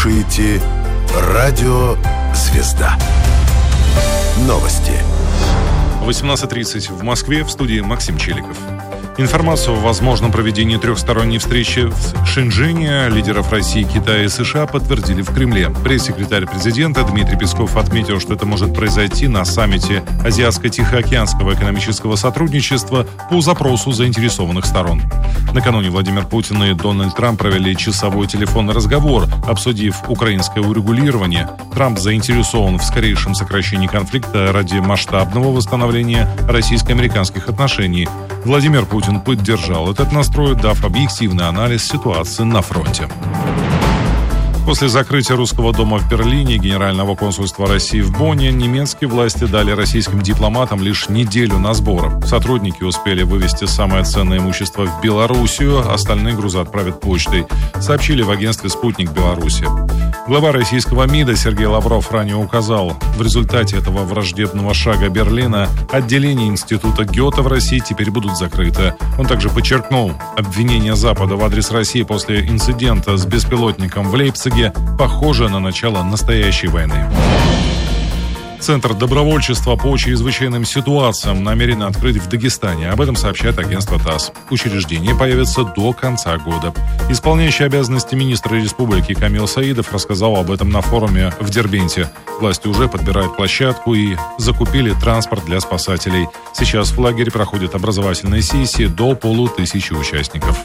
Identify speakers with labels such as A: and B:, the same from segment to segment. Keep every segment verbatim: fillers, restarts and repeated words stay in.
A: слушаете Радио «Звезда». Новости.
B: восемнадцать тридцать в Москве, в студии Максим Челиков. Информацию о возможном проведении трехсторонней встречи в Шэньчжэне лидеров России, Китая и США подтвердили в Кремле. Пресс-секретарь президента Дмитрий Песков отметил, что это может произойти на саммите Азиатско-Тихоокеанского экономического сотрудничества по запросу заинтересованных сторон. Накануне Владимир Путин и Дональд Трамп провели часовой телефонный разговор, обсудив украинское урегулирование. Трамп заинтересован в скорейшем сокращении конфликта ради масштабного восстановления российско-американских отношений. Владимир Путин поддержал этот настрой, дав объективный анализ ситуации на фронте. После закрытия Русского дома в Берлине и Генерального консульства России в Бонне немецкие власти дали российским дипломатам лишь неделю на сборы. Сотрудники успели вывезти самое ценное имущество в Белоруссию, остальные грузы отправят почтой, сообщили в агентстве «Спутник Беларуси». Глава российского МИДа Сергей Лавров ранее указал, в результате этого враждебного шага Берлина отделения Института Гёте в России теперь будут закрыты. Он также подчеркнул, обвинение Запада в адрес России после инцидента с беспилотником в Лейпциге похоже на начало настоящей войны. Центр добровольчества по чрезвычайным ситуациям намерен открыть в Дагестане. Об этом сообщает агентство ТАСС. Учреждение появится до конца года. Исполняющий обязанности министра республики Камил Саидов рассказал об этом на форуме в Дербенте. Власти уже подбирают площадку и закупили транспорт для спасателей. Сейчас в лагере проходят образовательные сессии до полутысячи участников.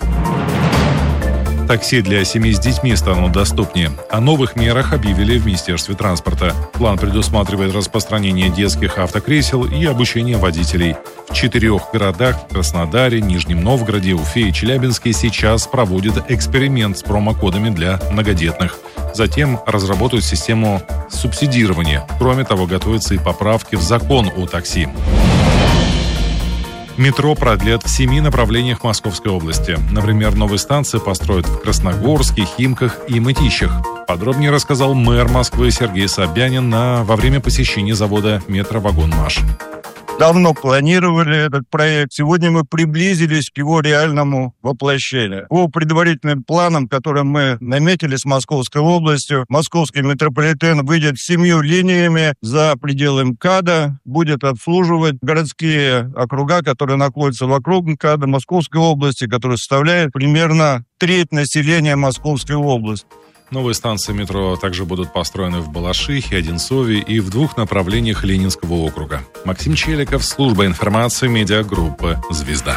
B: Такси для семей с детьми станут доступнее. О новых мерах объявили в Министерстве транспорта. План предусматривает распространение детских автокресел и обучение водителей. В четырех городах – Краснодаре, Нижнем Новгороде, Уфе и Челябинске – сейчас проводят эксперимент с промокодами для многодетных. Затем разработают систему субсидирования. Кроме того, готовятся и поправки в закон о такси. Метро продлят в семи направлениях Московской области. Например, новые станции построят в Красногорске, Химках и Мытищах. Подробнее рассказал мэр Москвы Сергей Собянин на, во время посещения завода «Метровагонмаш».
C: Давно планировали этот проект. Сегодня мы приблизились к его реальному воплощению. По предварительным планам, которые мы наметили с Московской областью, московский метрополитен выйдет семью линиями за пределы МКАДа, будет обслуживать городские округа, которые находятся вокруг МКАДа Московской области, которые составляют примерно треть населения Московской области.
B: Новые станции метро также будут построены в Балашихе, Одинцове и в двух направлениях Ленинского округа. Максим Челиков, служба информации медиагруппы «Звезда».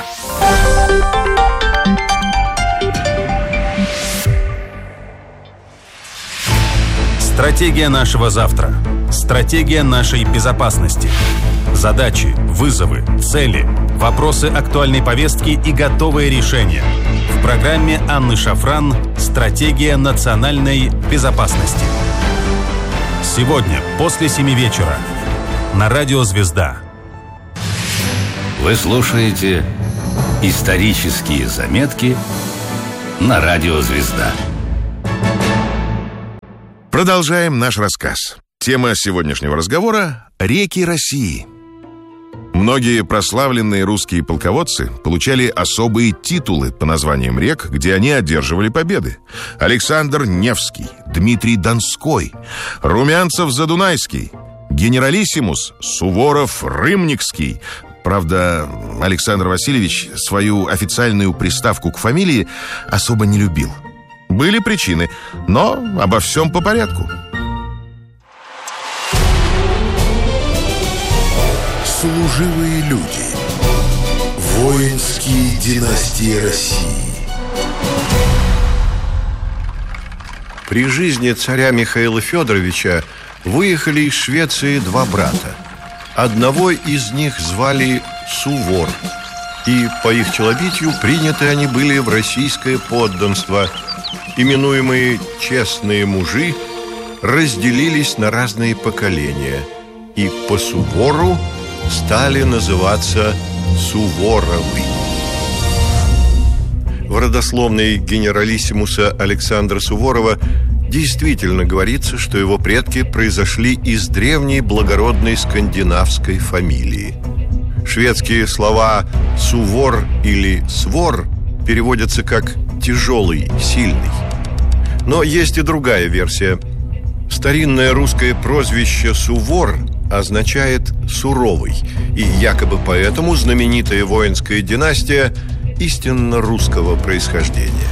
D: Стратегия нашего завтра. Стратегия нашей безопасности. Задачи, вызовы, цели, вопросы актуальной повестки и готовые решения. В программе Анны Шафран «Стратегия национальной безопасности». Сегодня после семи вечера на радио «Звезда».
E: Вы слушаете «Исторические заметки» на радио «Звезда».
A: Продолжаем наш рассказ. Тема сегодняшнего разговора – реки России. Многие прославленные русские полководцы получали особые титулы по названиям рек, где они одерживали победы. Александр Невский, Дмитрий Донской, Румянцев-Задунайский, генералиссимус Суворов-Рымникский. Правда, Александр Васильевич свою официальную приставку к фамилии особо не любил. Были причины, но обо всем по порядку. Служивые люди. Воинские династии России.
F: При жизни царя Михаила Федоровича выехали из Швеции два брата. Одного из них звали Сувор, и по их челобитию приняты они были в российское подданство. Именуемые «честные мужи» разделились на разные поколения, и по Сувору стали называться Суворовы. В родословной генералиссимуса Александра Суворова действительно говорится, что его предки произошли из древней благородной скандинавской фамилии. Шведские слова «сувор» или «свор» переводятся как «тяжелый», «сильный». Но есть и другая версия. Старинное русское прозвище «Сувор» означает «суровый», и якобы поэтому знаменитая воинская династия истинно русского происхождения.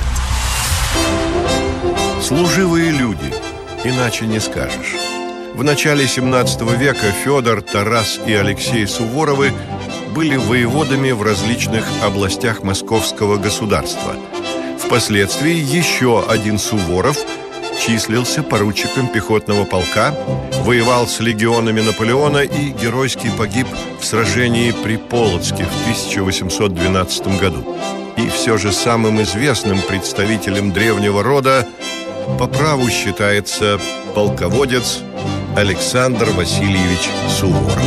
F: Служивые люди, иначе не скажешь. В начале семнадцатого века Федор, Тарас и Алексей Суворовы были воеводами в различных областях московского государства. Впоследствии еще один Суворов числился поручиком пехотного полка, воевал с легионами Наполеона и геройски погиб в сражении при Полоцке в тысяча восемьсот двенадцатом году. И все же самым известным представителем древнего рода по праву считается полководец Александр Васильевич Суворов.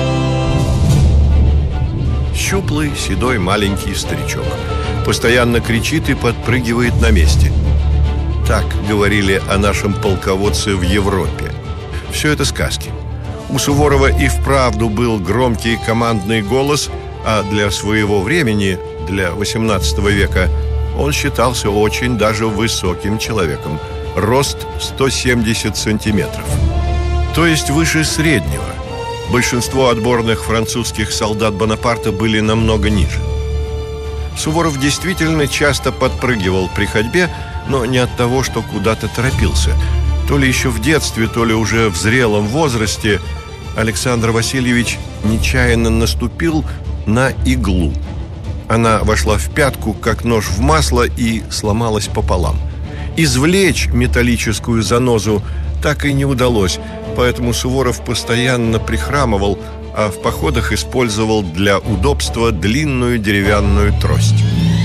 F: Щуплый, седой, маленький старичок. Постоянно кричит и подпрыгивает на месте. Так говорили о нашем полководце в Европе. Все это сказки. У Суворова и вправду был громкий командный голос, а для своего времени, для восемнадцатого века, он считался очень даже высоким человеком. Рост сто семьдесят сантиметров. То есть выше среднего. Большинство отборных французских солдат Бонапарта были намного ниже. Суворов действительно часто подпрыгивал при ходьбе, но не от того, что куда-то торопился. То ли еще в детстве, то ли уже в зрелом возрасте Александр Васильевич нечаянно наступил на иглу. Она вошла в пятку, как нож в масло, и сломалась пополам. Извлечь металлическую занозу так и не удалось, поэтому Суворов постоянно прихрамывал, а в походах использовал для удобства длинную деревянную трость.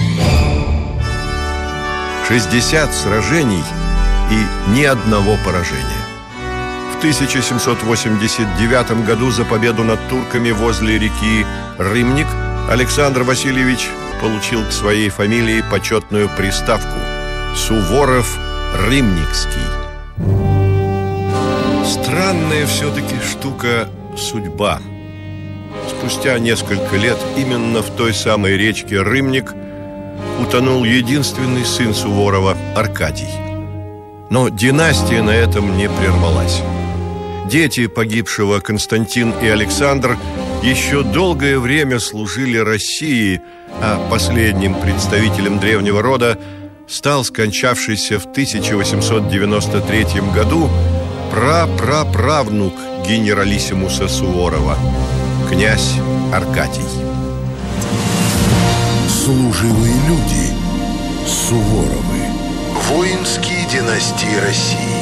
F: шестьдесят сражений и ни одного поражения. В тысяча семьсот восемьдесят девятом году за победу над турками возле реки Рымник Александр Васильевич получил к своей фамилии почетную приставку Суворов-Рымникский. Странная все-таки штука судьба. Спустя несколько лет именно в той самой речке Рымник утонул единственный сын Суворова, Аркадий. Но династия на этом не прервалась. Дети погибшего, Константин и Александр, еще долгое время служили России, а последним представителем древнего рода стал скончавшийся в тысяча восемьсот девяносто третьем году прапраправнук генералиссимуса Суворова, князь Аркадий.
G: Служивые люди. Суворовы. Воинские династии России.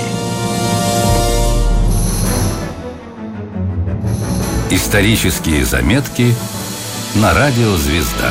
E: Исторические заметки на радио «Звезда».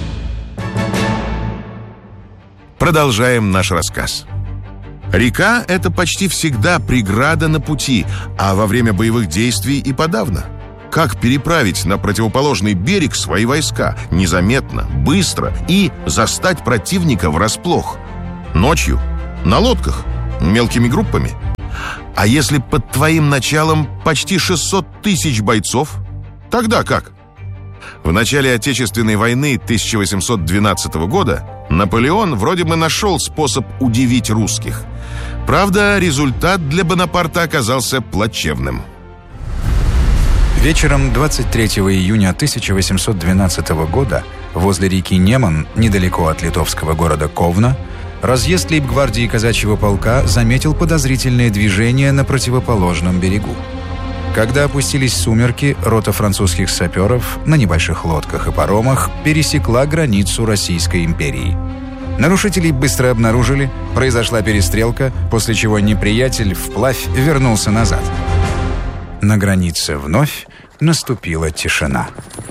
A: Продолжаем наш рассказ. Река — это почти всегда преграда на пути, а во время боевых действий и подавно. Как переправить на противоположный берег свои войска незаметно, быстро и застать противника врасплох? Ночью? На лодках? Мелкими группами? А если под твоим началом почти шестьсот тысяч бойцов? Тогда как? В начале Отечественной войны тысяча восемьсот двенадцатого года Наполеон вроде бы нашел способ удивить русских. Правда, результат для Бонапарта оказался плачевным.
H: Вечером двадцать третьего июня тысяча восемьсот двенадцатого года возле реки Неман, недалеко от литовского города Ковна, разъезд лейб-гвардии казачьего полка заметил подозрительное движение на противоположном берегу. Когда опустились сумерки, рота французских саперов на небольших лодках и паромах пересекла границу Российской империи. Нарушителей быстро обнаружили, произошла перестрелка, после чего неприятель вплавь вернулся назад. На границе вновь наступила тишина.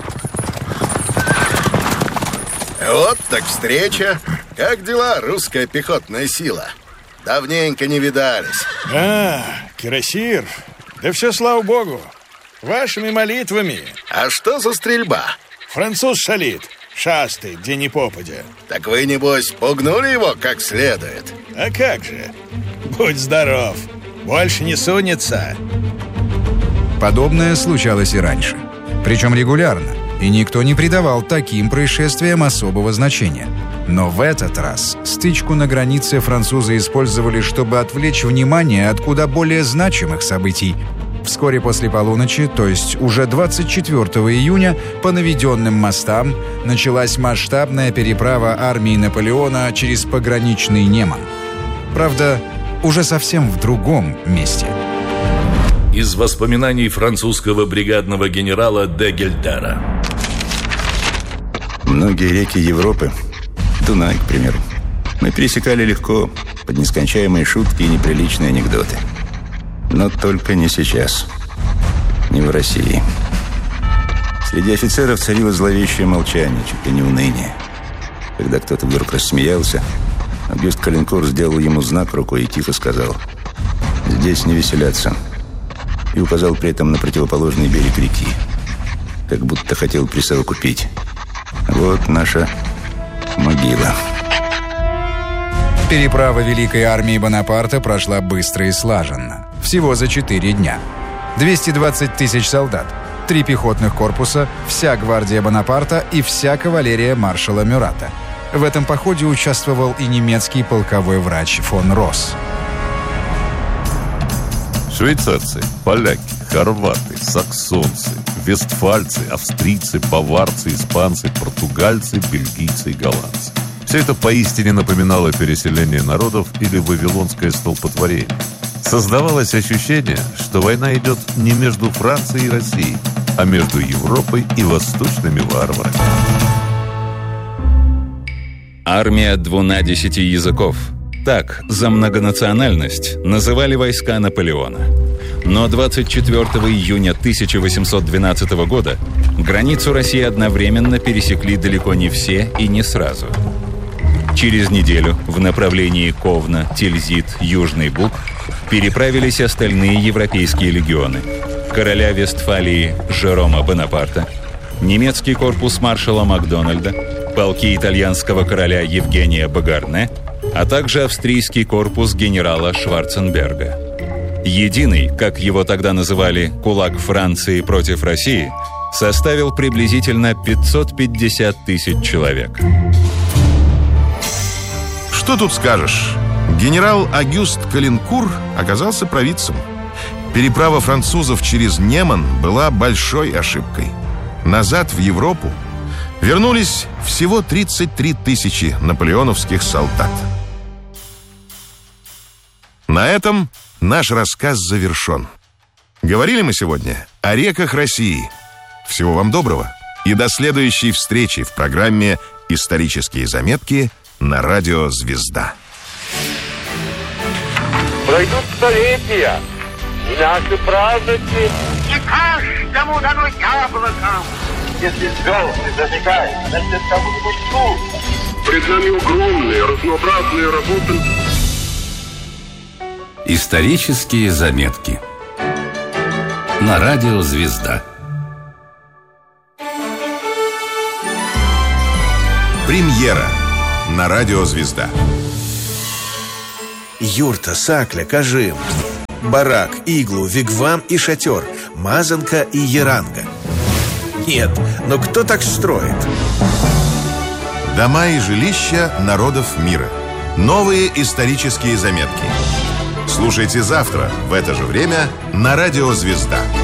I: Вот так встреча. Как дела, русская пехотная сила? Давненько не видались.
J: А, Кирасир, да все слава богу. Вашими молитвами.
I: А что за стрельба?
J: Француз шалит, шастает, где ни попадя.
I: Так вы, небось, пугнули его как следует?
J: А как же? Будь здоров, больше не сунется.
H: Подобное случалось и раньше. Причем регулярно. И никто не придавал таким происшествиям особого значения. Но в этот раз стычку на границе французы использовали, чтобы отвлечь внимание от куда более значимых событий. Вскоре после полуночи, то есть уже двадцать четвёртого июня, по наведенным мостам началась масштабная переправа армии Наполеона через пограничный Неман. Правда, уже совсем в другом месте.
K: Из воспоминаний французского бригадного генерала де Гельдера.
L: Многие реки Европы, Дунай, к примеру, мы пересекали легко, под нескончаемые шутки и неприличные анекдоты. Но только не сейчас. Не в России. Среди офицеров царило зловещее молчание, чуть ли не уныние. Когда кто-то вдруг рассмеялся, Агюст Калинкур сделал ему знак рукой и тихо сказал: «Здесь не веселятся». И указал при этом на противоположный берег реки, как будто хотел присовокупить: «Вот наша могила».
H: Переправа Великой армии Бонапарта прошла быстро и слаженно. Всего за четыре дня. двести двадцать тысяч солдат, три пехотных корпуса, вся гвардия Бонапарта и вся кавалерия маршала Мюрата. В этом походе участвовал и немецкий полковой врач фон Росс.
M: Швейцарцы, поляки, хорваты, саксонцы, вестфальцы, австрийцы, баварцы, испанцы, португальцы, бельгийцы и голландцы. Все это поистине напоминало переселение народов или вавилонское столпотворение. Создавалось ощущение, что война идет не между Францией и Россией, а между Европой и восточными варварами.
N: Армия двунадесяти языков. Так, за многонациональность называли войска Наполеона. Но двадцать четвёртого июня тысяча восемьсот двенадцатого года границу России одновременно пересекли далеко не все и не сразу. Через неделю в направлении Ковна, Тильзит, Южный Буг переправились остальные европейские легионы: короля Вестфалии Жерома Бонапарта, немецкий корпус маршала Макдональда, полки итальянского короля Евгения Багарне, а также австрийский корпус генерала Шварценберга. Единый, как его тогда называли, кулак Франции против России, составил приблизительно пятьсот пятьдесят тысяч человек.
A: Что тут скажешь? Генерал Агюст Калинкур оказался провидцем. Переправа французов через Неман была большой ошибкой. Назад в Европу вернулись всего тридцать три тысячи наполеоновских солдат. На этом наш рассказ завершен. Говорили мы сегодня о реках России. Всего вам доброго и до следующей встречи в программе «Исторические заметки» на радио «Звезда».
O: Пройдут столетия, и наши праздники не каждому дано яблоко. Если звезды зажигают, значит, кому-нибудь тут. Пред нами огромные, разнообразные работы.
E: Исторические заметки на радио «Звезда».
A: Премьера на радио «Звезда».
P: Юрта, сакля, кажим, барак, иглу, вигвам и шатер, мазанка и яранга. Нет, но кто так строит?
A: Дома и жилища народов мира. Новые исторические заметки. Слушайте завтра в это же время на радио «Звезда».